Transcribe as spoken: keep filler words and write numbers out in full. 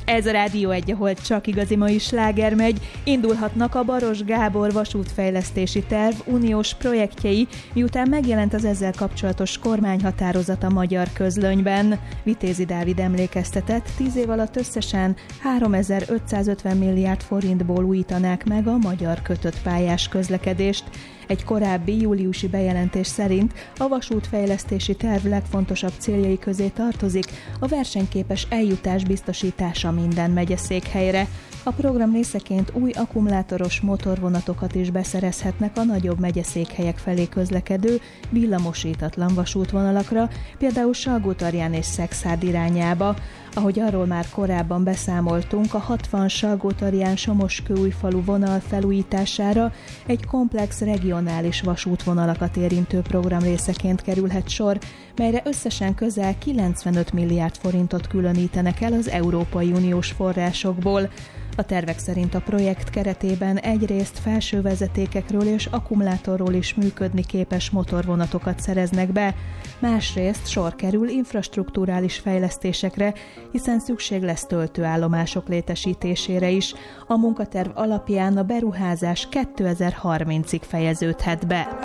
Ez a Rádió egy, ahol csak igazi mai sláger megy. Indulhatnak a Baross Gábor vasútfejlesztési terv uniós projektjei, miután megjelent az ezzel kapcsolatos kormányhatározat a Magyar Közlönyben. Vitézi Dávid emlékeztetett, tíz év alatt összesen háromezer-ötszázötven milliárd forintból újítanák meg a magyar kötött pályás közlekedést. Egy korábbi júliusi bejelentés szerint a vasútfejlesztési terv legfontosabb céljai közé tartozik a versenyképes eljutás biztosítása minden megyeszékhelyre. A program részeként új akkumulátoros motorvonatokat is beszerezhetnek a nagyobb megyeszékhelyek felé közlekedő villamosítatlan vasútvonalakra, például Salgótarján és Szekszárd irányába. Ahogy arról már korábban beszámoltunk, a hatvan Salgótarján-Somoskőújfalu vonal felújítására egy komplex regionális vasútvonalakat érintő program részeként kerülhet sor, melyre összesen közel kilencvenöt milliárd forintot különítenek el az Európai Uniós forrásokból. A tervek szerint a projekt keretében egyrészt felső vezetékekről és akkumulátorról is működni képes motorvonatokat szereznek be, másrészt sor kerül infrastrukturális fejlesztésekre, hiszen szükség lesz töltőállomások létesítésére is. A munkaterv alapján a beruházás kétezer-harmincig fejeződhet be.